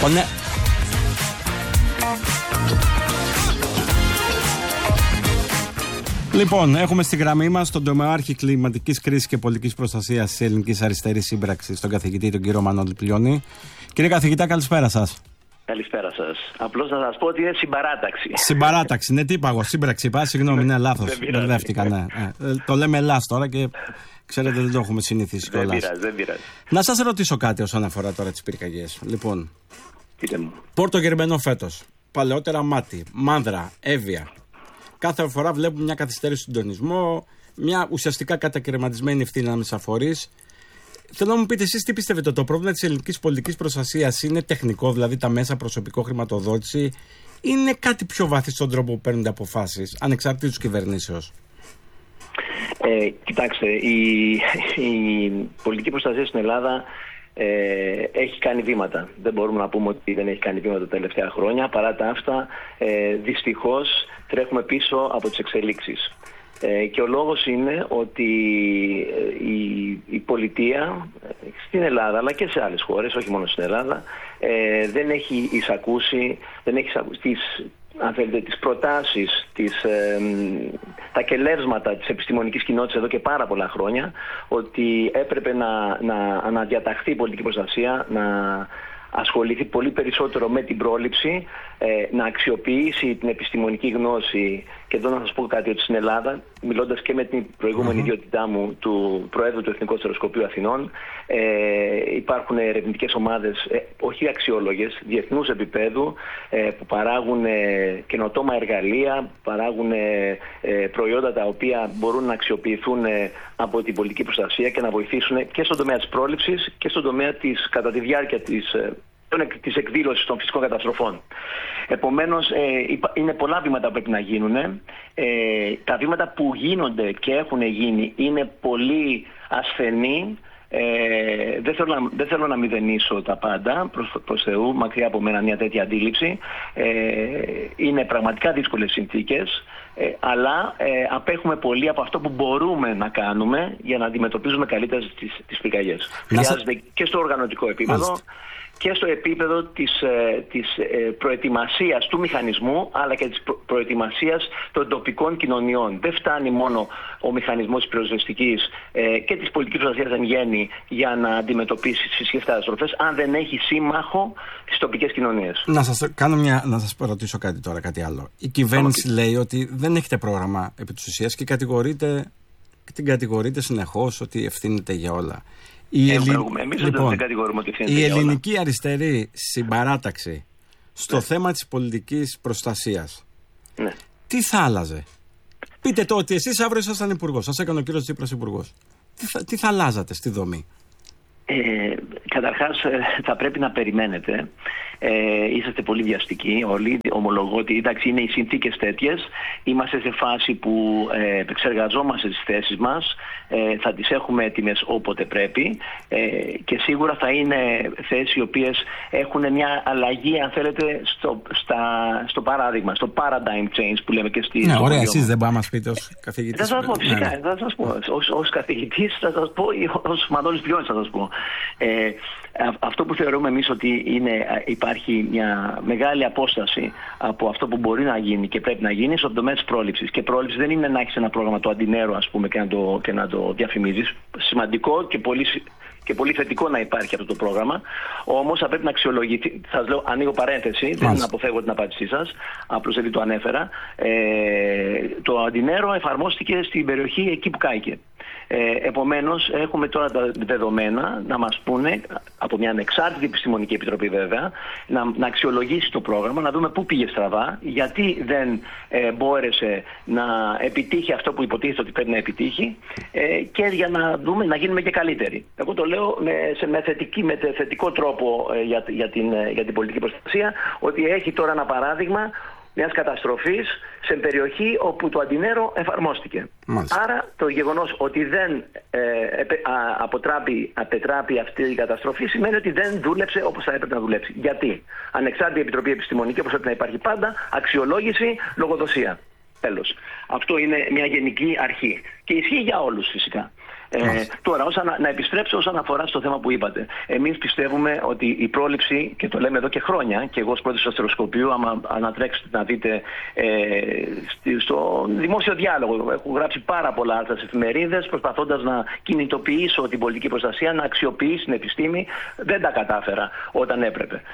Ναι. Λοιπόν, έχουμε στη γραμμή μας τον τομεάρχη κλιματικής κρίσης και πολιτικής προστασίας της Ελληνικής Αριστερής Σύμπραξης, τον καθηγητή, τον κύριο Μανώλη Πλιώνη. Κύριε καθηγητά, καλησπέρα σας. Καλησπέρα σας. Απλώς να σας πω ότι είναι συμπαράταξη. Συμπαράταξη, ναι, τι είπα εγώ, σύμπραξη είπα, συγγνώμη, είναι λάθος. Μπερδεύτηκα, ναι. Το λέμε Ελλάς τώρα και ξέρετε δεν το έχουμε συνηθίσει κιόλας. Δεν πειράζει. Να σας ρωτήσω κάτι όσον αφορά τώρα τις πυρκαγιές. Λοιπόν, πείτε μου. Πόρτο Γερμενό φέτος. Παλαιότερα Μάτι, Μάνδρα, Εύβοια. Κάθε φορά βλέπουμε μια καθυστέρηση του συντονισμό, μια ουσιαστικά κατακαιρματισμένη ευθύνη ανάμεσα φορείς. Θέλω να μου πείτε εσείς τι πιστεύετε, το πρόβλημα της ελληνικής πολιτικής προστασίας είναι τεχνικό, δηλαδή τα μέσα, προσωπικό, χρηματοδότηση, είναι κάτι πιο βαθύ στον τρόπο που παίρνονται αποφάσεις, ανεξαρτήτως κυβερνήσεως? Κοιτάξτε, η πολιτική προστασία στην Ελλάδα έχει κάνει βήματα. Δεν μπορούμε να πούμε ότι δεν έχει κάνει βήματα τα τελευταία χρόνια. Παρά τα αυτά, δυστυχώς τρέχουμε πίσω από τις εξελίξεις. Και ο λόγος είναι ότι η πολιτεία στην Ελλάδα, αλλά και σε άλλες χώρες, όχι μόνο στην Ελλάδα, δεν έχει εισακούσει τις προτάσεις, τα κελεύσματα της επιστημονικής κοινότητας εδώ και πάρα πολλά χρόνια, ότι έπρεπε να διαταχθεί η πολιτική προστασία, να ασχοληθεί πολύ περισσότερο με την πρόληψη, να αξιοποιήσει την επιστημονική γνώση. Και εδώ να σας πω κάτι, ότι στην Ελλάδα, μιλώντας και με την προηγούμενη ιδιότητά μου του Προέδρου του Εθνικού Αστεροσκοπείου Αθηνών, υπάρχουν ερευνητικές ομάδες, όχι αξιόλογες, διεθνούς επίπεδου, που παράγουν καινοτόμα εργαλεία, παράγουν προϊόντα τα οποία μπορούν να αξιοποιηθούν από την πολιτική προστασία και να βοηθήσουν και στον τομέα της πρόληψης και στον τομέα κατά τη διάρκεια της εκδήλωσης των φυσικών καταστροφών. Επομένως, είναι πολλά βήματα που πρέπει να γίνουν. Τα βήματα που γίνονται και έχουν γίνει είναι πολύ ασθενή. Δεν θέλω να μηδενίσω τα πάντα, προς Θεού, μακριά από μένα μια τέτοια αντίληψη. Είναι πραγματικά δύσκολες συνθήκες, αλλά απέχουμε πολύ από αυτό που μπορούμε να κάνουμε για να αντιμετωπίζουμε καλύτερα τις πυρκαγιές. Χρειάζεται και στο οργανωτικό επίπεδο και στο επίπεδο της προετοιμασίας του μηχανισμού, αλλά και της προετοιμασίας των τοπικών κοινωνιών. Δεν φτάνει μόνο ο μηχανισμός της πυροσβεστικής και της πολιτικής προστασίας εν γέννη για να αντιμετωπίσει τις φυσικές καταστροφές, αν δεν έχει σύμμαχο τις τοπικές κοινωνίες. Να σας ρωτήσω κάτι άλλο. Η κυβέρνηση λέει ότι δεν έχετε πρόγραμμα επί της ουσίας και την κατηγορείτε συνεχώς ότι ευθύνεται για όλα. Η ελληνική αριστερή συμπαράταξη στο θέμα της πολιτικής προστασίας, τι θα άλλαζε? Πείτε το ότι εσείς αύριο ήσασταν υπουργός, σας έκανε ο κύριος Τσίπρας υπουργός. Τι θα αλλάζατε στη δομή? Καταρχάς θα πρέπει να περιμένετε. Είσαστε πολύ βιαστικοί όλοι. Ομολογώ ότι εντάξει, είναι οι συνθήκες τέτοιες. Είμαστε σε φάση που επεξεργαζόμαστε τις θέσεις μας. Θα τις έχουμε έτοιμες όποτε πρέπει. Και σίγουρα θα είναι θέσεις οι οποίες έχουν μια αλλαγή, αν θέλετε, στο παράδειγμα, στο paradigm change που λέμε και στη. Ναι, ωραία, εσείς δεν μπορείτε να μας πείτε ως καθηγητής? Θα σας πω φυσικά. Θα σας πω. Ως καθηγητής θα σας πω, ή ως Μανώλης Πλιώνης θα σας πω. Αυτό που θεωρούμε εμείς ότι υπάρχει μια μεγάλη απόσταση από αυτό που μπορεί να γίνει και πρέπει να γίνει στον τομέα της πρόληψης. Και πρόληψη δεν είναι να έχεις ένα πρόγραμμα το αντινέρο, ας πούμε, και να το διαφημίζεις. Σημαντικό και πολύ θετικό να υπάρχει αυτό το πρόγραμμα. Όμως θα πρέπει να αξιολογηθεί. Σας λέω, ανοίγω παρένθεση, δεν αποφεύγω την απάντησή σας, απλώς επειδή το ανέφερα. Το αντινέρο εφαρμόστηκε στην περιοχή εκεί που κάηκε. Επομένως, έχουμε τώρα τα δεδομένα να μας πούνε, από μια ανεξάρτητη επιστημονική επιτροπή βέβαια, να αξιολογήσει το πρόγραμμα, να δούμε πού πήγε στραβά, γιατί δεν μπόρεσε να επιτύχει αυτό που υποτίθεται ότι πρέπει να επιτύχει, και για να δούμε να γίνουμε και καλύτεροι. Εγώ το λέω με θετικό τρόπο για την πολιτική προστασία, ότι έχει τώρα ένα παράδειγμα μιας καταστροφής σε περιοχή όπου το αντινέρο εφαρμόστηκε. Μάλιστα. Άρα το γεγονός ότι δεν απετράπει αυτή η καταστροφή σημαίνει ότι δεν δούλεψε όπως θα έπρεπε να δουλέψει. Γιατί? Ανεξάρτητη επιτροπή επιστημονική, όπως πρέπει να υπάρχει πάντα, αξιολόγηση, λογοδοσία. Τέλος. Αυτό είναι μια γενική αρχή. Και ισχύει για όλους φυσικά. Τώρα, να επιστρέψω όσον αφορά στο θέμα που είπατε. Εμείς πιστεύουμε ότι η πρόληψη, και το λέμε εδώ και χρόνια, και εγώ ως πρόεδρος του αστεροσκοπείου, άμα ανατρέξετε να δείτε στο δημόσιο διάλογο, έχω γράψει πάρα πολλά άρθρα στις εφημερίδες, προσπαθώντας να κινητοποιήσω την πολιτική προστασία, να αξιοποιήσει την επιστήμη. Δεν τα κατάφερα όταν έπρεπε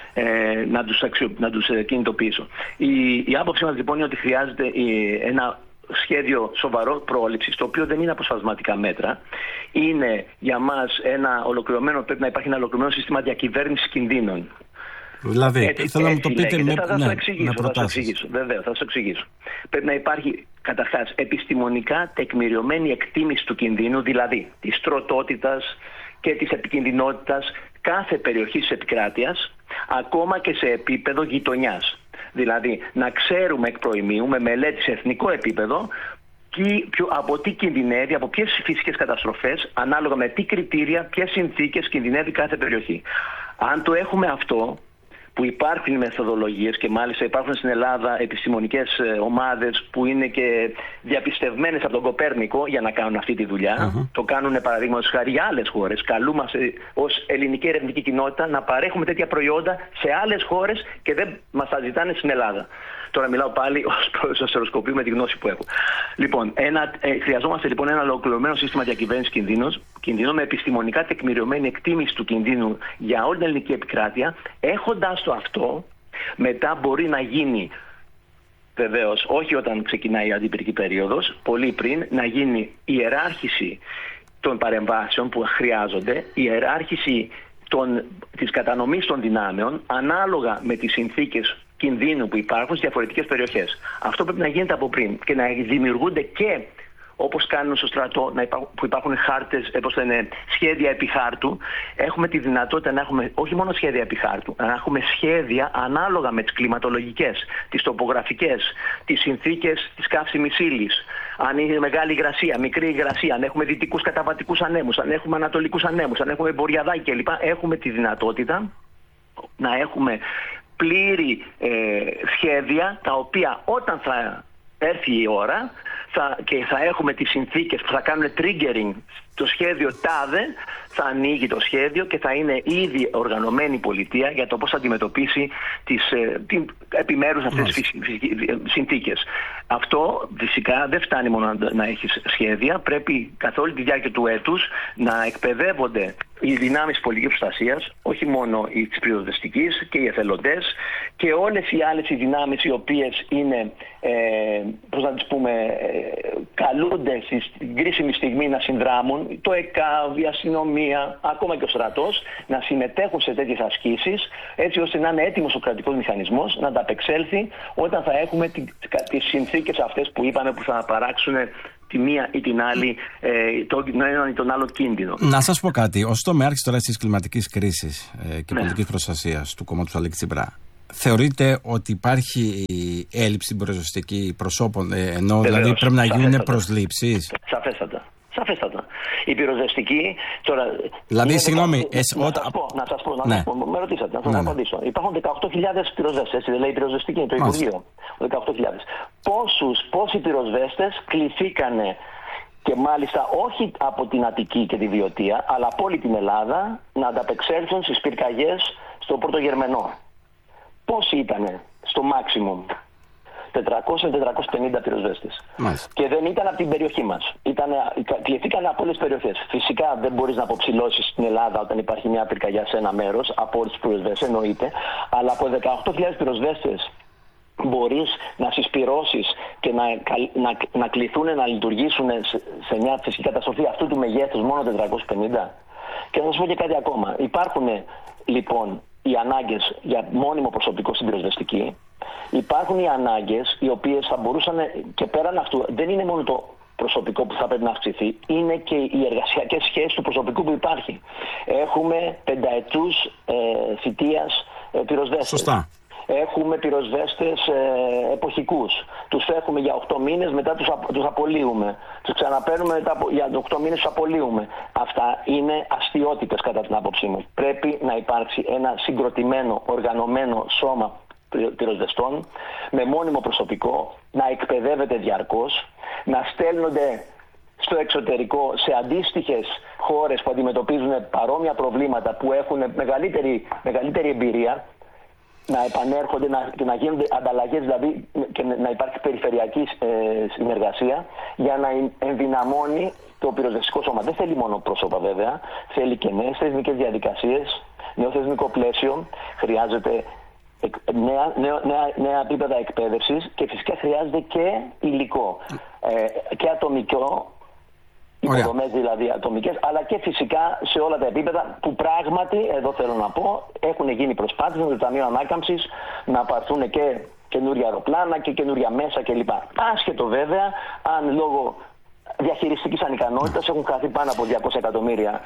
να τους κινητοποιήσω. Η άποψή μας λοιπόν είναι ότι χρειάζεται ένα σχέδιο σοβαρό πρόληψης, το οποίο δεν είναι αποσπασματικά μέτρα. Είναι για μας πρέπει να υπάρχει ένα ολοκληρωμένο σύστημα διακυβέρνησης κινδύνων. Δηλαδή, θέλω να μου το πείτε θα το εξηγήσω. Βέβαια, θα σας εξηγήσω. Πρέπει να υπάρχει καταρχάς επιστημονικά τεκμηριωμένη εκτίμηση του κινδύνου, δηλαδή της τροτότητας και της επικινδυνότητας κάθε περιοχής της επικράτειας, ακόμα και σε επίπεδο γειτονιάς. Δηλαδή, να ξέρουμε εκ προημίου, με μελέτη σε εθνικό επίπεδο, από τι κινδυνεύει, από ποιες φυσικές καταστροφές, ανάλογα με τι κριτήρια, ποιες συνθήκες κινδυνεύει κάθε περιοχή. Αν το έχουμε αυτό, που υπάρχουν μεθοδολογίες, και μάλιστα υπάρχουν στην Ελλάδα επιστημονικές ομάδες που είναι και διαπιστευμένες από τον Κοπέρνικο για να κάνουν αυτή τη δουλειά. Το κάνουν παραδείγματος χάρη για άλλες χώρες. Καλούμαστε ως ελληνική ερευνητική κοινότητα να παρέχουμε τέτοια προϊόντα σε άλλες χώρες και δεν μας τα ζητάνε στην Ελλάδα. Τώρα μιλάω πάλι ως πρόεδρος του αστεροσκοπείου με τη γνώση που έχω. Λοιπόν, χρειαζόμαστε λοιπόν ένα ολοκληρωμένο σύστημα διακυβέρνησης κινδύνων με επιστημονικά τεκμηριωμένη εκτίμηση του κινδύνου για όλη την ελληνική επικράτεια. Έχοντας το αυτό, μετά μπορεί να γίνει, βεβαίως, όχι όταν ξεκινάει η αντιπυρική περίοδος, πολύ πριν, να γίνει η ιεράρχηση των παρεμβάσεων που χρειάζονται, η ιεράρχηση της κατανομής των δυνάμεων, ανάλογα με τις συνθήκες κινδύνου που υπάρχουν στις διαφορετικές περιοχές. Αυτό πρέπει να γίνεται από πριν και να δημιουργούνται και, όπως κάνουν στο στρατό, που υπάρχουν χάρτες, σχέδια επί χάρτου. Έχουμε τη δυνατότητα να έχουμε όχι μόνο σχέδια επί χάρτου, να έχουμε σχέδια ανάλογα με τις κλιματολογικές, τις τοπογραφικές, τις συνθήκες της καύσιμης ύλης. Αν είναι μεγάλη υγρασία, μικρή υγρασία, αν έχουμε δυτικούς καταβατικούς ανέμους, αν έχουμε ανατολικούς ανέμους, αν έχουμε βορειαδάκια κλπ. Έχουμε τη δυνατότητα να έχουμε πλήρη σχέδια, τα οποία όταν θα έρθει η ώρα και θα έχουμε τις συνθήκες που θα κάνουν triggering το σχέδιο τάδε, θα ανοίγει το σχέδιο και θα είναι ήδη οργανωμένη η πολιτεία για το πώς θα αντιμετωπίσει τις επιμέρους αυτές τις συνθήκες. Αυτό φυσικά δεν φτάνει μόνο να έχεις σχέδια, πρέπει καθ' όλη τη διάρκεια του έτους να εκπαιδεύονται οι δυνάμεις πολιτικής προστασίας, όχι μόνο οι της πυροσβεστικής και οι εθελοντές και όλες οι άλλες οι δυνάμεις οι οποίες είναι, καλούνται στην κρίσιμη στιγμή να συνδράμουν, το ΕΚΑΒ, η αστυνομία, ακόμα και ο στρατός, να συμμετέχουν σε τέτοιες ασκήσεις, έτσι ώστε να είναι έτοιμος ο κρατικός μηχανισμός να ανταπεξέλθει όταν θα έχουμε τις συνθήκες αυτές που είπαμε που θα παράξουν τη μία ή την άλλη, τον έναν ή τον άλλο κίνδυνο. Να σας πω κάτι. Ως τομέαρχης τώρα της κλιματικής κρίσης και πολιτικής προστασίας του κόμματος Αλέξη Τσίπρα, θεωρείτε ότι υπάρχει έλλειψη στην πυροσβεστική προσώπων, δηλαδή πρέπει να γίνουν προσλήψεις? Σαφέστατα. Η πυροσβεστική τώρα. Δηλαδή, συγγνώμη. Να σας πω. Με ρωτήσατε, να σας απαντήσω. Υπάρχουν 18.000 πυροσβέστες, έτσι δεν λέει η πυροσβεστική, το Υπουργείο. 18.000. Πόσοι πυροσβέστες κληθήκανε, και μάλιστα όχι από την Αττική και τη Βιωτία, αλλά από όλη την Ελλάδα, να ανταπεξέλθουν στις πυρκαγιές στο Πρωτογερμενό? Πόσοι ήτανε στο maximum? 400-450 πυροσβέστες. Και δεν ήταν από την περιοχή μας. Κληθήκαν από όλες τις περιοχές. Φυσικά δεν μπορείς να αποψηλώσεις στην Ελλάδα όταν υπάρχει μια πυρκαγιά σε ένα μέρος, από όλες τις πυροσβέστες, εννοείται. Αλλά από 18.000 πυροσβέστες μπορείς να συσπυρώσεις και να κληθούν να λειτουργήσουν σε μια φυσική καταστροφή αυτού του μεγέθους μόνο 450. Και να σας πω και κάτι ακόμα. Υπάρχουν λοιπόν οι ανάγκες για μόνιμο προσωπικό στην πυροσβεστική. Υπάρχουν οι ανάγκες οι οποίες θα μπορούσαν, και πέραν αυτού δεν είναι μόνο το προσωπικό που θα πρέπει να αυξηθεί, είναι και οι εργασιακές σχέσεις του προσωπικού που υπάρχει. Έχουμε πενταετούς θητείας πυροσβέστες. Σωστά. Έχουμε πυροσβέστες εποχικούς. Τους έχουμε για 8 μήνες, μετά τους απολύουμε. Τους ξαναπαίρνουμε για 8 μήνες, τους απολύουμε. Αυτά είναι αστιότητες κατά την άποψή μου. Πρέπει να υπάρξει ένα συγκροτημένο, οργανωμένο σώμα πυροσβεστών με μόνιμο προσωπικό, να εκπαιδεύεται διαρκώς, να στέλνονται στο εξωτερικό, σε αντίστοιχες χώρες που αντιμετωπίζουν παρόμοια προβλήματα, που έχουν μεγαλύτερη εμπειρία, να επανέρχονται και να γίνονται ανταλλαγές, δηλαδή και να υπάρχει περιφερειακή συνεργασία για να ενδυναμώνει το πυροσβεστικό σώμα. Δεν θέλει μόνο πρόσωπα βέβαια, θέλει και νέες θεσμικές διαδικασίες, νέο θεσμικό πλαίσιο, χρειάζεται νέα επίπεδα εκπαίδευσης και φυσικά χρειάζεται και υλικό και ατομικό, υποδομές δηλαδή ατομικές, αλλά και φυσικά σε όλα τα επίπεδα που πράγματι, εδώ θέλω να πω, έχουν γίνει προσπάθειες με το Ταμείο Ανάκαμψης να πάρθουν και καινούργια αεροπλάνα και καινούργια μέσα κλπ. Άσχετο βέβαια αν λόγω διαχειριστικής ανικανότητας έχουν χαθεί πάνω από 200 εκατομμύρια.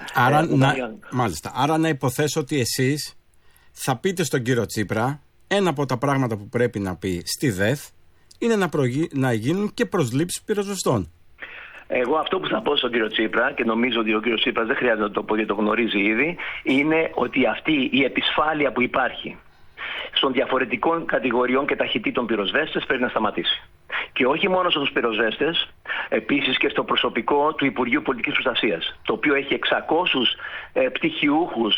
Άρα να υποθέσω ότι εσείς θα πείτε στον κύριο Τσίπρα ένα από τα πράγματα που πρέπει να πει στη ΔΕΘ είναι να γίνουν και προσλήψεις πυροσβεστών. Εγώ αυτό που θα πω στον κύριο Τσίπρα, και νομίζω ότι ο κύριος Τσίπρας δεν χρειάζεται να το πω γιατί το γνωρίζει ήδη, είναι ότι αυτή η επισφάλεια που υπάρχει των διαφορετικών κατηγοριών και ταχυτήτων πυροσβέστες πρέπει να σταματήσει. Και όχι μόνο στους πυροσβέστες, επίσης και στο προσωπικό του Υπουργείου Πολιτικής Προστασίας, το οποίο έχει 600 πτυχιούχους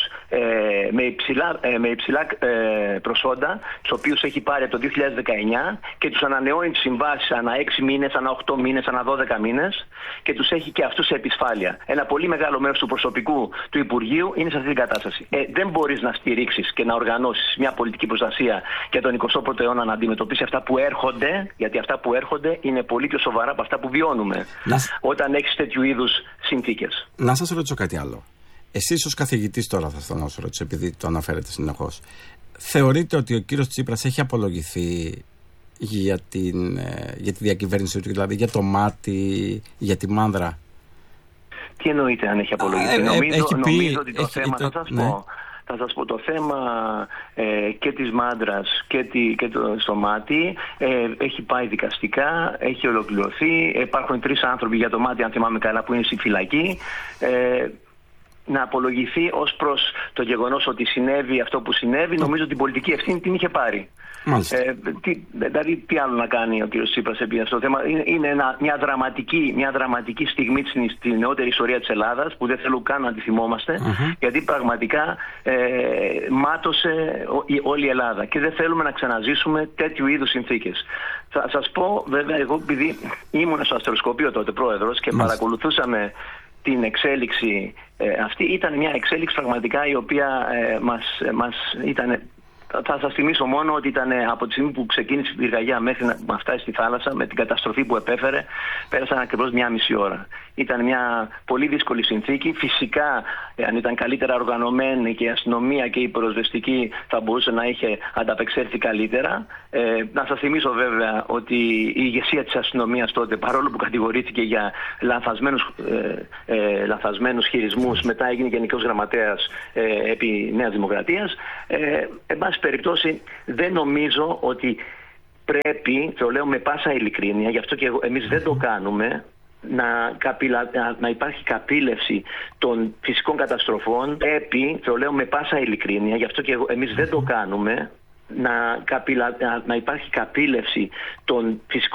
με υψηλά προσόντα, τους οποίους έχει πάρει από το 2019 και τους ανανεώνει τις συμβάσεις ανά 6 μήνες, ανά 8 μήνες, ανά 12 μήνες και τους έχει και αυτούς σε επισφάλεια. Ένα πολύ μεγάλο μέρος του προσωπικού του Υπουργείου είναι σε αυτή την κατάσταση. Δεν μπορείς να στηρίξεις και να οργανώσεις μια πολιτική προστασία για τον 21ο αιώνα να αντιμετωπίσει αυτά που έρχονται, γιατί αυτά που έρχονται είναι πολύ πιο σοβαρά από αυτά που βιώνουμε όταν έχεις τέτοιου είδους συνθήκες. Να σας ρωτήσω κάτι άλλο. Εσείς ως καθηγητής τώρα θα θέλω να σας ρωτήσω, επειδή το αναφέρετε συνεχώς. Θεωρείτε ότι ο κύριος Τσίπρας έχει απολογηθεί για τη διακυβέρνηση του, δηλαδή για το μάτι, για τη μάνδρα? Τι εννοείτε αν έχει απολογηθεί? Νομίζω ότι το θέμα θα σας πω το θέμα και της μάντρας και το στο μάτι έχει πάει δικαστικά, έχει ολοκληρωθεί. Υπάρχουν 3 άνθρωποι για το μάτι, αν θυμάμαι καλά, που είναι στη φυλακή. Να απολογηθεί ως προς το γεγονός ότι συνέβη αυτό που συνέβη, νομίζω ότι την πολιτική ευθύνη την είχε πάρει. Δηλαδή, τι άλλο να κάνει ο κ. Τσίπρας επί αυτό το θέμα? Είναι μια δραματική στιγμή στην νεότερη ιστορία της Ελλάδας που δεν θέλω καν να τη θυμόμαστε, γιατί πραγματικά μάτωσε όλη η Ελλάδα και δεν θέλουμε να ξαναζήσουμε τέτοιου είδους συνθήκες. Θα σας πω, βέβαια, εγώ επειδή ήμουν στο αστεροσκοπείο τότε πρόεδρος και παρακολουθούσαμε την εξέλιξη αυτή, ήταν μια εξέλιξη πραγματικά η οποία μας ήταν. Θα σας θυμίσω μόνο ότι ήταν από τη στιγμή που ξεκίνησε η πυρκαγιά μέχρι να φτάσει στη θάλασσα, με την καταστροφή που επέφερε, πέρασαν ακριβώς 1,5 ώρα. Ήταν μια πολύ δύσκολη συνθήκη. Φυσικά, αν ήταν καλύτερα οργανωμένη και η αστυνομία και η πυροσβεστική, θα μπορούσε να είχε ανταπεξέλθει καλύτερα. Να σας θυμίσω βέβαια ότι η ηγεσία της αστυνομίας τότε, παρόλο που κατηγορήθηκε για λανθασμένους χειρισμούς, μετά έγινε γενικός γραμματέας επί Νέας Δημοκρατίας. Εν πάση περιπτώσει, δεν νομίζω ότι πρέπει, το λέω με πάσα ειλικρίνεια, γι' αυτό και εμείς δεν το κάνουμε, να υπάρχει καπήλευση των φυσικών καταστροφών. Πρέπει, το λέω με πάσα ειλικρίνεια, γι' αυτό και εμείς δεν το κάνουμε, να υπάρχει καπήλευση των φυσικών